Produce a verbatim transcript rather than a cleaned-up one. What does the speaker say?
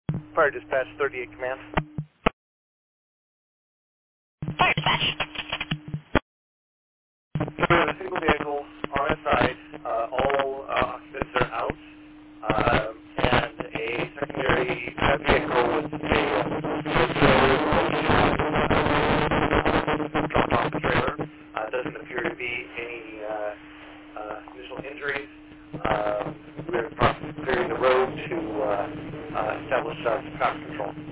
Fire dispatch, thirty-eight command. Fire dispatch. We have a single vehicle on its side. Uh, all uh, occupants are out. Uh, and a secondary uh, vehicle with a uh, dropped off the trailer. Uh, doesn't appear to be any uh, uh, initial injuries. Um, we're in the process of clearing the road to uh, uh, establish uh, traffic control.